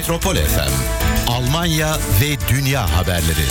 Metropol FM, Almanya ve dünya haberleri.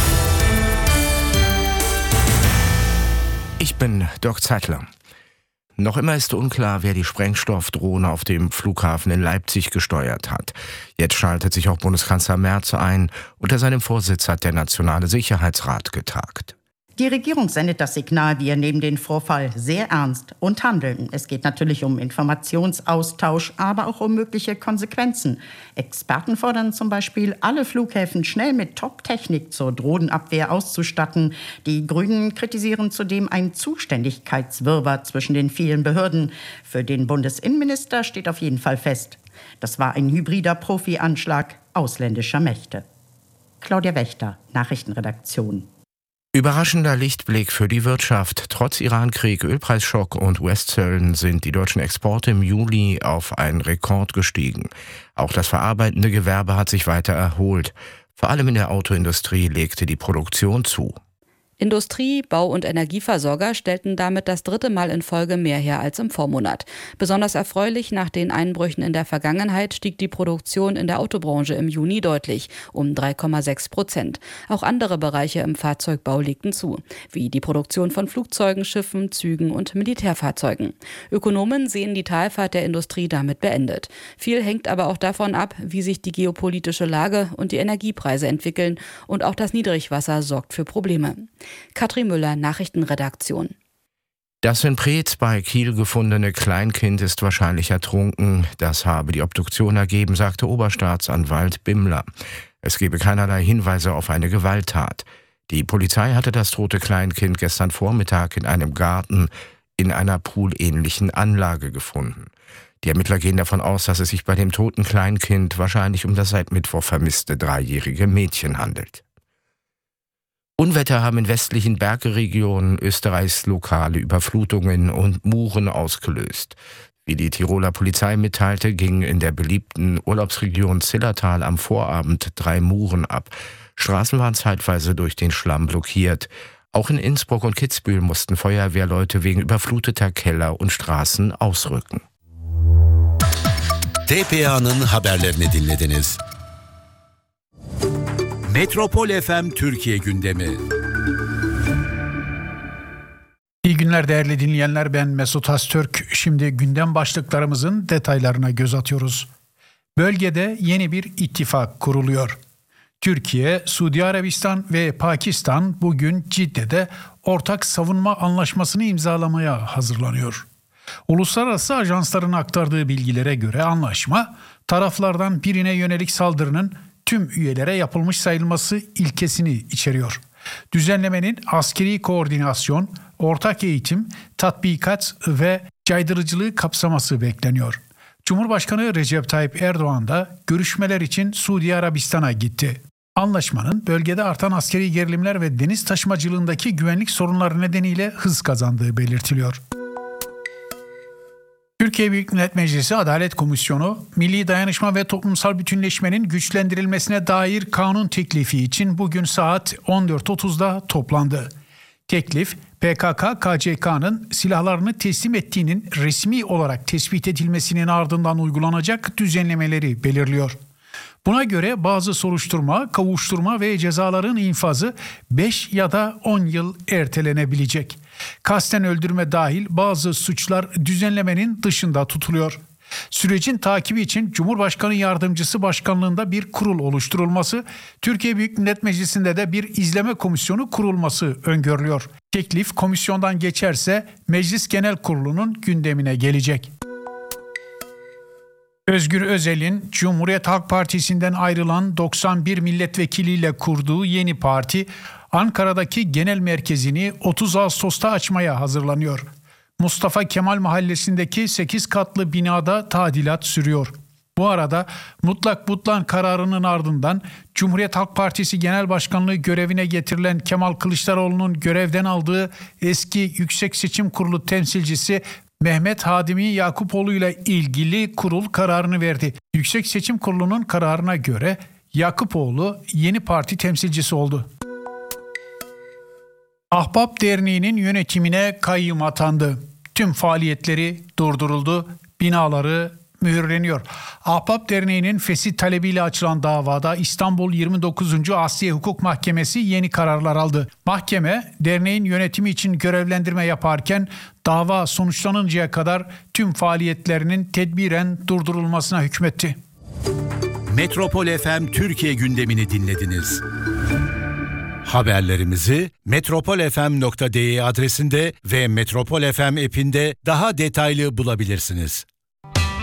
Ich bin Dirk Zeitler. Noch immer ist unklar, wer die Sprengstoffdrohne auf dem Flughafen in Leipzig gesteuert hat. Jetzt schaltet sich auch Bundeskanzler Merz ein. Unter seinem Vorsitz hat der Nationale Sicherheitsrat getagt. Die Regierung sendet das Signal, wir nehmen den Vorfall sehr ernst und handeln. Es geht natürlich um Informationsaustausch, aber auch um mögliche Konsequenzen. Experten fordern zum Beispiel, alle Flughäfen schnell mit Top-Technik zur Drohnenabwehr auszustatten. Die Grünen kritisieren zudem einen Zuständigkeitswirrwarr zwischen den vielen Behörden. Für den Bundesinnenminister steht auf jeden Fall fest, das war ein hybrider Profi-Anschlag ausländischer Mächte. Claudia Wächter, Nachrichtenredaktion. Überraschender Lichtblick für die Wirtschaft. Trotz Irankrieg, Ölpreisschock und US-Zöllen sind die deutschen Exporte im Juli auf einen Rekord gestiegen. Auch das verarbeitende Gewerbe hat sich weiter erholt. Vor allem in der Autoindustrie legte die Produktion zu. Industrie, Bau- und Energieversorger stellten damit das 3. Mal in Folge mehr her als im Vormonat. Besonders erfreulich, nach den Einbrüchen in der Vergangenheit stieg die Produktion in der Autobranche im Juni deutlich, um 3,6%. Auch andere Bereiche im Fahrzeugbau legten zu, wie die Produktion von Flugzeugen, Schiffen, Zügen und Militärfahrzeugen. Ökonomen sehen die Talfahrt der Industrie damit beendet. Viel hängt aber auch davon ab, wie sich die geopolitische Lage und die Energiepreise entwickeln, und auch das Niedrigwasser sorgt für Probleme. Katrin Müller, Nachrichtenredaktion. Das in Preetz bei Kiel gefundene Kleinkind ist wahrscheinlich ertrunken. Das habe die Obduktion ergeben, sagte Oberstaatsanwalt Bimmler. Es gebe keinerlei Hinweise auf eine Gewalttat. Die Polizei hatte das tote Kleinkind gestern Vormittag in einem Garten in einer poolähnlichen Anlage gefunden. Die Ermittler gehen davon aus, dass es sich bei dem toten Kleinkind wahrscheinlich um das seit Mittwoch vermisste 3-jährige Mädchen handelt. Unwetter haben in westlichen Bergregionen Österreichs lokale Überflutungen und Muren ausgelöst. Wie die Tiroler Polizei mitteilte, gingen in der beliebten Urlaubsregion Zillertal am Vorabend 3 Muren ab. Straßen waren zeitweise durch den Schlamm blockiert. Auch in Innsbruck und Kitzbühel mussten Feuerwehrleute wegen überfluteter Keller und Straßen ausrücken. TPA'nın haberlerini dinlediniz. Metropol FM Türkiye gündemi. İyi günler değerli dinleyenler, ben Mesut Öztürk. Şimdi gündem başlıklarımızın detaylarına göz atıyoruz. Bölgede yeni bir ittifak kuruluyor. Türkiye, Suudi Arabistan ve Pakistan bugün Cidde'de ortak savunma anlaşmasını imzalamaya hazırlanıyor. Uluslararası ajansların aktardığı bilgilere göre anlaşma, taraflardan birine yönelik saldırının tüm üyelere yapılmış sayılması ilkesini içeriyor. Düzenlemenin askeri koordinasyon, ortak eğitim, tatbikat ve caydırıcılığı kapsaması bekleniyor. Cumhurbaşkanı Recep Tayyip Erdoğan da görüşmeler için Suudi Arabistan'a gitti. Anlaşmanın bölgede artan askeri gerilimler ve deniz taşımacılığındaki güvenlik sorunları nedeniyle hız kazandığı belirtiliyor. Türkiye Büyük Millet Meclisi Adalet Komisyonu, milli dayanışma ve toplumsal bütünleşmenin güçlendirilmesine dair kanun teklifi için bugün saat 14.30'da toplandı. Teklif, PKK-KCK'nın silahlarını teslim ettiğinin resmi olarak tespit edilmesinin ardından uygulanacak düzenlemeleri belirliyor. Buna göre bazı soruşturma, kovuşturma ve cezaların infazı 5 ya da 10 yıl ertelenebilecek. Kasten öldürme dahil bazı suçlar düzenlemenin dışında tutuluyor. Sürecin takibi için Cumhurbaşkanı Yardımcısı Başkanlığında bir kurul oluşturulması, Türkiye Büyük Millet Meclisi'nde de bir izleme komisyonu kurulması öngörülüyor. Teklif komisyondan geçerse Meclis Genel Kurulu'nun gündemine gelecek. Özgür Özel'in Cumhuriyet Halk Partisi'nden ayrılan 91 milletvekiliyle kurduğu yeni parti, Ankara'daki genel merkezini 30 Ağustos'ta açmaya hazırlanıyor. Mustafa Kemal Mahallesi'ndeki 8 katlı binada tadilat sürüyor. Bu arada mutlak butlan kararının ardından Cumhuriyet Halk Partisi Genel Başkanlığı görevine getirilen Kemal Kılıçdaroğlu'nun görevden aldığı eski Yüksek Seçim Kurulu temsilcisi Mehmet Hadimi Yakupoğlu ile ilgili kurul kararını verdi. Yüksek Seçim Kurulu'nun kararına göre Yakupoğlu yeni parti temsilcisi oldu. Ahbap Derneği'nin yönetimine kayyum atandı. Tüm faaliyetleri durduruldu. Binaları, mühürleniyor. Ahbap Derneği'nin fesih talebiyle açılan davada İstanbul 29. Asliye Hukuk Mahkemesi yeni kararlar aldı. Mahkeme, derneğin yönetimi için görevlendirme yaparken dava sonuçlanıncaya kadar tüm faaliyetlerinin tedbiren durdurulmasına hükmetti. Metropol FM Türkiye gündemini dinlediniz. Haberlerimizi metropolfm.de adresinde ve Metropol FM app'inde daha detaylı bulabilirsiniz.